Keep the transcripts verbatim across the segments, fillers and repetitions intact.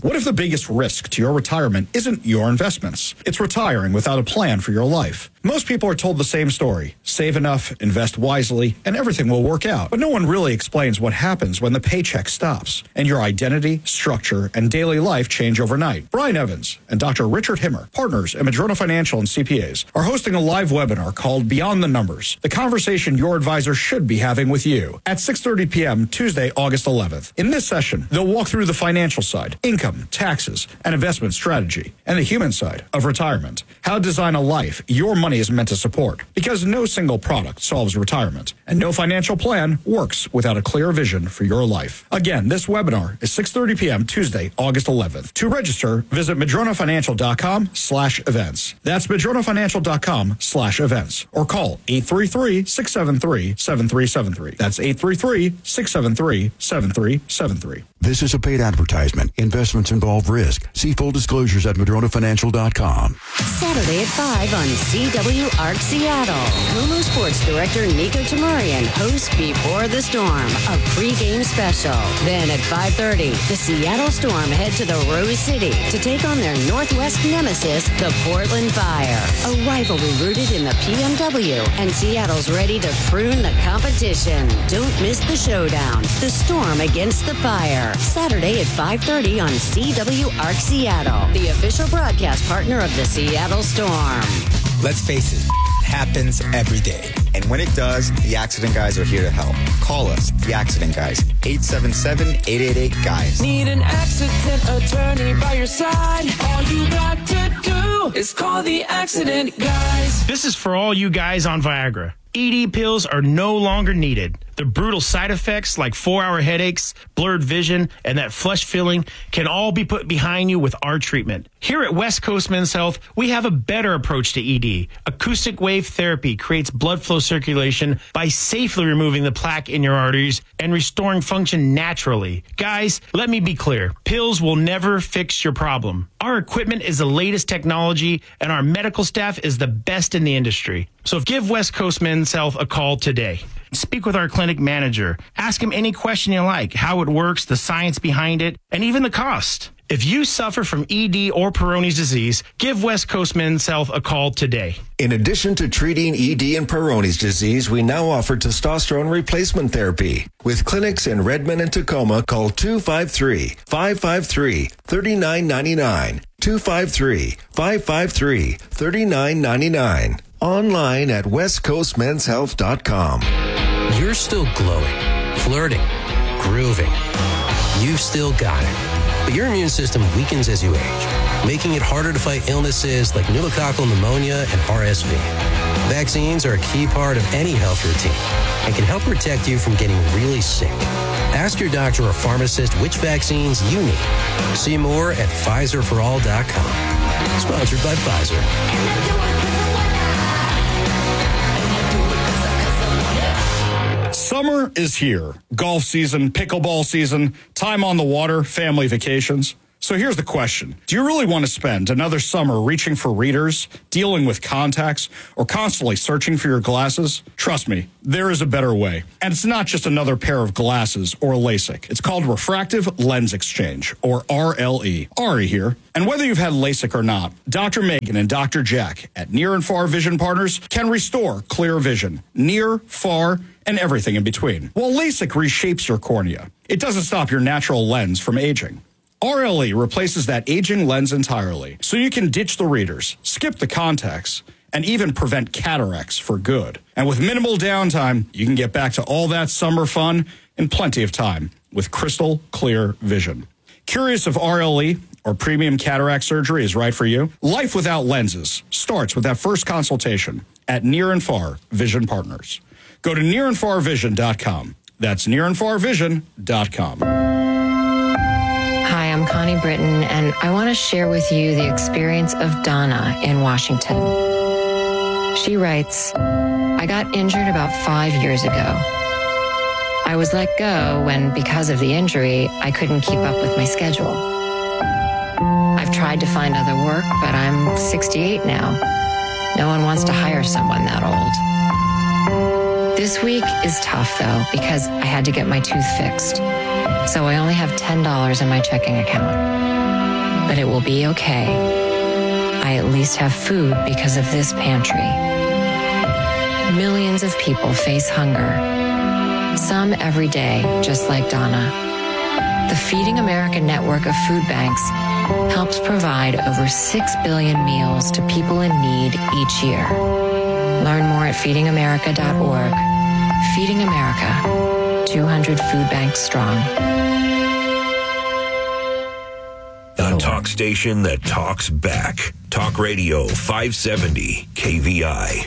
What if the biggest risk to your retirement isn't your investments? It's retiring without a plan for your life. Most people are told the same story. Save enough, invest wisely, and everything will work out. But no one really explains what happens when the paycheck stops and your identity, structure, and daily life change overnight. Brian Evans and Doctor Richard Himmer, partners at Madrona Financial and C P As, are hosting a live webinar called Beyond the Numbers, the conversation your advisor should be having with you, at six thirty p.m. Tuesday, August eleventh. In this session, they'll walk through the financial side, income, taxes, and investment strategy, and the human side of retirement, how to design a life your money is meant to support, because no single product solves retirement, and no financial plan works without a clear vision for your life. Again, this webinar is six thirty p.m. Tuesday, August eleventh. To register, visit madronafinancial.com slash events. That's madronafinancial.com slash events, or call eight three three, six seven three, seven three seven three. That's eight three three, six seven three, seven three seven three. This is a paid advertisement. Investments involve risk. See full disclosures at madrona financial dot com. Saturday at five on C W A R C Seattle. Como Sports Director Nico Tamurian hosts Before the Storm, a pregame special. Then at five thirty, the Seattle Storm head to the Rose City to take on their Northwest nemesis, the Portland Fire. A rivalry rooted in the P M W, and Seattle's ready to prune the competition. Don't miss the showdown. The Storm against the Fire. Saturday at five thirty on C W A R C Seattle, the official broadcast partner of the Seattle Storm. Let's face it, it happens every day. And when it does, the Accident Guys are here to help. Call us, the Accident Guys, eight seven seven, eight eight eight, GUYS. Need an accident attorney by your side? All you got to do is call the Accident Guys. This is for all you guys on Viagra. E D pills are no longer needed. The brutal side effects like four-hour headaches, blurred vision, and that flush feeling can all be put behind you with our treatment. Here at West Coast Men's Health, we have a better approach to E D. Acoustic wave therapy creates blood flow circulation by safely removing the plaque in your arteries and restoring function naturally. Guys, let me be clear. Pills will never fix your problem. Our equipment is the latest technology, and our medical staff is the best in the industry. So give West Coast Men's Health a call today. Speak with our clinic manager. Ask him any question you like, how it works, the science behind it, and even the cost. If you suffer from E D or Peyronie's disease, give West Coast Men's Health a call today. In addition to treating E D and Peyronie's disease, we now offer testosterone replacement therapy. With clinics in Redmond and Tacoma, call two five three, five five three, three nine nine nine, two five three, five five three, three nine nine nine. Online at west coast men's health dot com. You're still glowing, flirting, grooving. You've still got it. But your immune system weakens as you age, making it harder to fight illnesses like pneumococcal pneumonia and R S V. Vaccines are a key part of any health routine and can help protect you from getting really sick. Ask your doctor or pharmacist which vaccines you need. See more at Pfizer for all dot com. Sponsored by Pfizer. Summer is here. Golf season, pickleball season, time on the water, family vacations. So here's the question. Do you really want to spend another summer reaching for readers, dealing with contacts, or constantly searching for your glasses? Trust me, there is a better way. And it's not just another pair of glasses or LASIK. It's called Refractive Lens Exchange, or R L E. Ari here. And whether you've had LASIK or not, Doctor Megan and Doctor Jack at Near and Far Vision Partners can restore clear vision, near, far, and everything in between. While LASIK reshapes your cornea, it doesn't stop your natural lens from aging. R L E replaces that aging lens entirely, so you can ditch the readers, skip the contacts, and even prevent cataracts for good. And with minimal downtime, you can get back to all that summer fun in plenty of time with crystal clear vision. Curious if R L E or premium cataract surgery is right for you? Life without lenses starts with that first consultation at Near and Far Vision Partners. Go to near and far vision dot com. That's near and far vision dot com. Hi, I'm Connie Britton, and I want to share with you the experience of Donna in Washington. She writes, I got injured about five years ago. I was let go when, because of the injury, I couldn't keep up with my schedule. I've tried to find other work, but I'm sixty-eight now. No one wants to hire someone that old. This week is tough, though, because I had to get my tooth fixed. So I only have ten dollars in my checking account. but it will be okay. I at least have food because of this pantry. Millions of people face hunger. Some every day, just like Donna. The Feeding America network of food banks helps provide over six billion meals to people in need each year. Learn more at feeding america dot org. Feeding America, two hundred food banks strong. The talk station that talks back. Talk Radio five seventy K V I.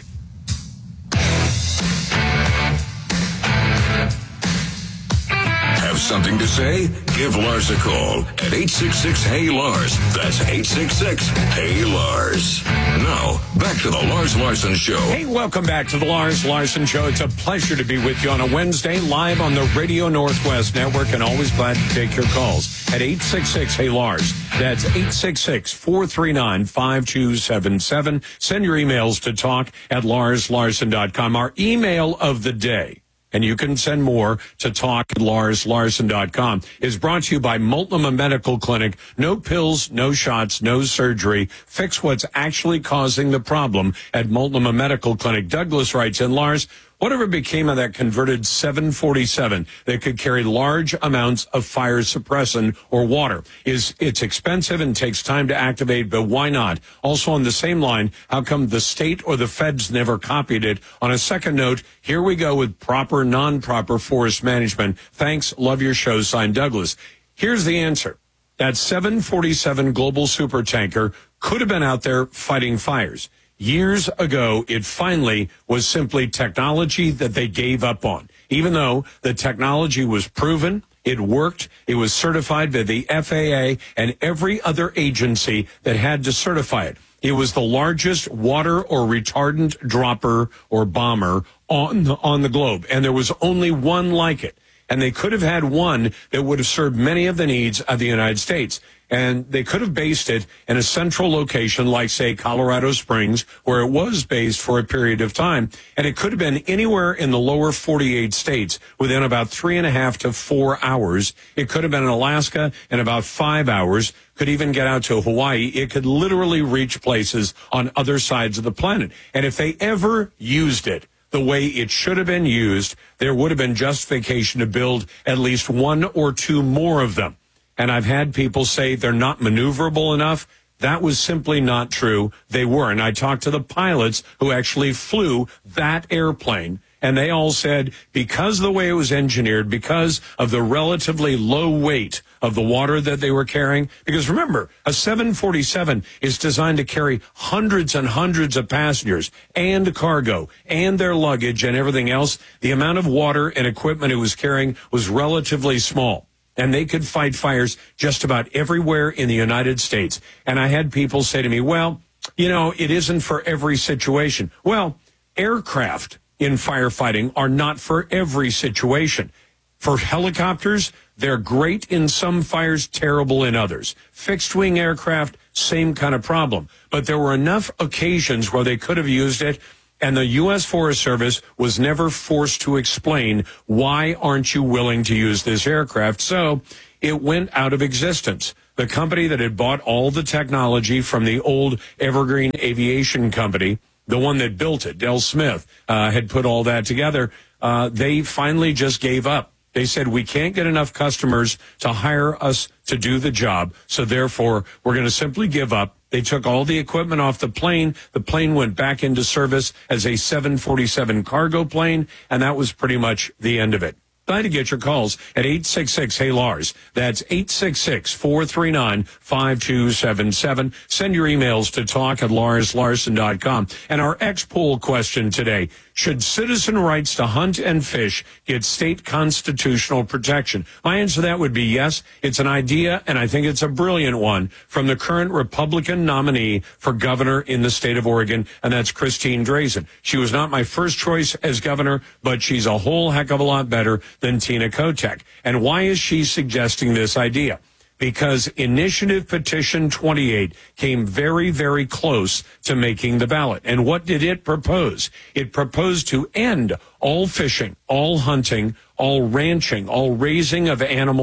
Have something to say? Give Lars a call at eight six six, Hey Lars. That's eight six six, Hey Lars. Now, back to the Lars Larson Show. Hey, welcome back to the Lars Larson Show. It's a pleasure to be with you on a Wednesday, live on the Radio Northwest Network, and always glad to take your calls at eight six six, Hey Lars. That's eight six six, four three nine, five two seven seven. Send your emails to talk at lars larson dot com. Our email of the day, and you can send more to talk at lars larson dot com, is brought to you by Multnomah Medical Clinic. No pills, no shots, no surgery. Fix what's actually causing the problem at Multnomah Medical Clinic. Douglas writes in, Lars, whatever became of that converted seven forty-seven that could carry large amounts of fire suppressant or water? Is it's expensive and takes time to activate, but why not? Also on the same line, how come the state or the feds never copied it? On a second note, here we go with proper, non-proper forest management. Thanks, love your show, signed Douglas. Here's the answer. That seven forty-seven global supertanker could have been out there fighting fires. Years ago, it finally was simply technology that they gave up on. Even though the technology was proven, it worked, it was certified by the F A A and every other agency that had to certify it. It was the largest water or retardant dropper or bomber on the, on the globe, and there was only one like it. And they could have had one that would have served many of the needs of the United States. And they could have based it in a central location like, say, Colorado Springs, where it was based for a period of time. And it could have been anywhere in the lower forty-eight states within about three and a half to four hours. It could have been in Alaska in about five hours. Could even get out to Hawaii. It could literally reach places on other sides of the planet. And if they ever used it the way it should have been used, there would have been justification to build at least one or two more of them. And I've had people say they're not maneuverable enough. That was simply not true. They were. And I talked to the pilots who actually flew that airplane, and they all said because of the way it was engineered, because of the relatively low weight of the water that they were carrying, because remember, a seven forty-seven is designed to carry hundreds and hundreds of passengers and cargo and their luggage and everything else. The amount of water and equipment it was carrying was relatively small. And they could fight fires just about everywhere in the United States. And I had people say to me, well, you know, it isn't for every situation. Well, aircraft in firefighting are not for every situation. For helicopters, they're great in some fires, terrible in others. Fixed-wing aircraft, same kind of problem. But there were enough occasions where they could have used it, and the U S Forest Service was never forced to explain, why aren't you willing to use this aircraft? So it went out of existence. The company that had bought all the technology from the old Evergreen Aviation Company, the one that built it, Del Smith, uh, had put all that together. Uh, they finally just gave up. They said, we can't get enough customers to hire us to do the job, so therefore we're going to simply give up. They took all the equipment off the plane. The plane went back into service as a seven forty-seven cargo plane, and that was pretty much the end of it. Glad to get your calls at eight six six, Hey Lars. That's eight six six, four three nine, five two seven seven. Send your emails to talk at lars larson dot com. And our X-Poll question today, should citizen rights to hunt and fish get state constitutional protection? My answer to that would be yes. It's an idea, and I think it's a brilliant one, from the current Republican nominee for governor in the state of Oregon, and that's Christine Drazan. She was not my first choice as governor, but she's a whole heck of a lot better than Tina Kotek. And why is she suggesting this idea? Because Initiative Petition twenty-eight came very, very close to making the ballot. And what did it propose? It proposed to end all fishing, all hunting, all ranching, all raising of animals,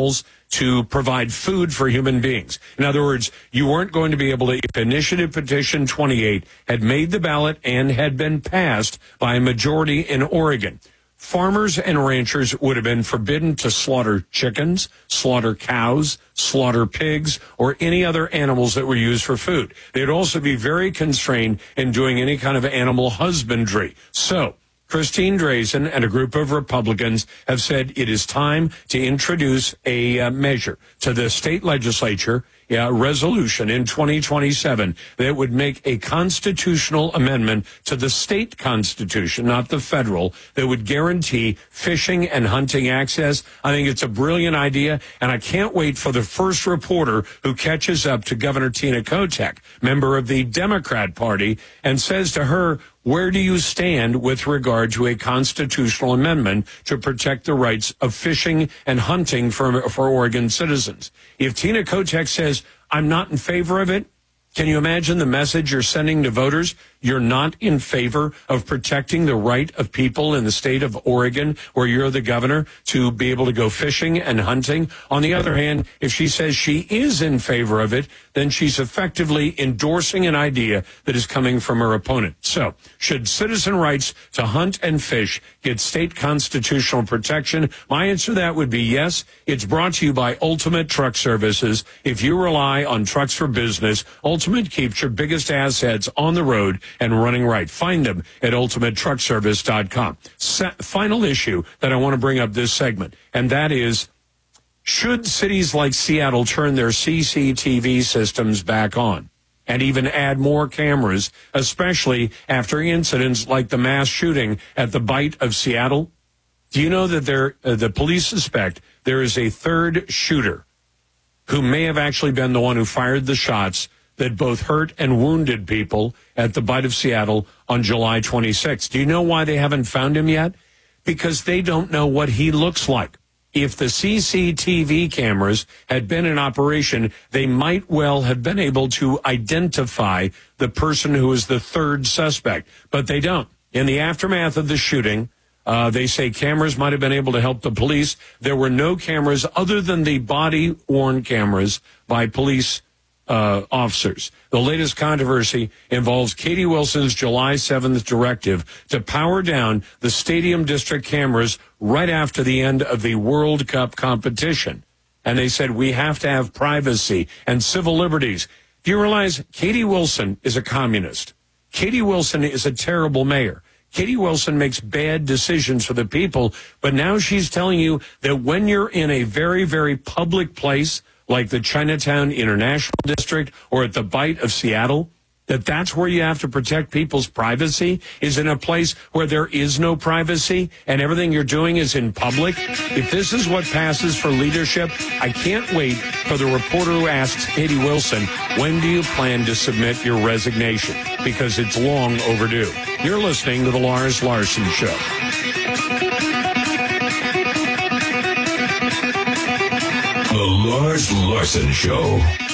to provide food for human beings. In other words, you weren't going to be able to, if Initiative Petition twenty-eight had made the ballot and had been passed by a majority in Oregon, farmers and ranchers would have been forbidden to slaughter chickens, slaughter cows, slaughter pigs, or any other animals that were used for food. They'd also be very constrained in doing any kind of animal husbandry. So, Christine Drazan and a group of Republicans have said it is time to introduce a uh, measure to the state legislature, a uh, resolution in twenty twenty-seven that would make a constitutional amendment to the state constitution, not the federal, that would guarantee fishing and hunting access. I think it's a brilliant idea, and I can't wait for the first reporter who catches up to Governor Tina Kotek, member of the Democrat Party, and says to her, where do you stand with regard to a constitutional amendment to protect the rights of fishing and hunting for, for Oregon citizens? If Tina Kotek says, I'm not in favor of it, can you imagine the message you're sending to voters? You're not in favor of protecting the right of people in the state of Oregon, where you're the governor, to be able to go fishing and hunting. On the other hand, if she says she is in favor of it, then she's effectively endorsing an idea that is coming from her opponent. So, should citizen rights to hunt and fish get state constitutional protection? My answer to that would be yes. It's brought to you by Ultimate Truck Services. If you rely on trucks for business, Ultimate keeps your biggest assets on the road and running right. Find them at ultimate truck service dot com. Se- final issue that I want to bring up this segment, and that is, should cities like Seattle turn their C C T V systems back on and even add more cameras, especially after incidents like the mass shooting at the Bite of Seattle? Do you know that there, uh, the police suspect there is a third shooter who may have actually been the one who fired the shots that both hurt and wounded people at the Bite of Seattle on July twenty-sixth. Do you know why they haven't found him yet? Because they don't know what he looks like. If the C C T V cameras had been in operation, they might well have been able to identify the person who is the third suspect, but they don't. In the aftermath of the shooting, uh, they say cameras might have been able to help the police. There were no cameras other than the body-worn cameras by police Uh, officers. The latest controversy involves Katie Wilson's July seventh directive to power down the Stadium District cameras right after the end of the World Cup competition. And they said, we have to have privacy and civil liberties. Do you realize Katie Wilson is a communist? Katie Wilson is a terrible mayor. Katie Wilson makes bad decisions for the people, but now she's telling you that when you're in a very, very public place, like the Chinatown International District or at the Bite of Seattle, that that's where you have to protect people's privacy, is in a place where there is no privacy and everything you're doing is in public. If this is what passes for leadership, I can't wait for the reporter who asks Katie Wilson, when do you plan to submit your resignation? Because it's long overdue. You're listening to The Lars Larson Show. The Lars Larson Show.